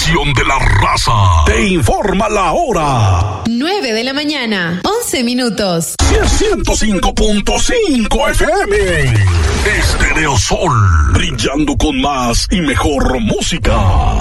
estación de la raza. Te informa la hora. 9 de la mañana, 11 minutos. 105.5 FM. Estéreo Sol. Brillando con más y mejor música.